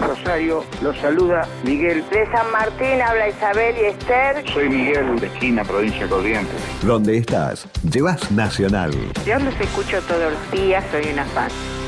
Rosario, los saluda Miguel. De San Martín habla Isabel y Esther. Soy Miguel de Esquina, provincia de Corrientes. Donde estás, llevas Nacional. Yo los escucho todos los días, soy una fan.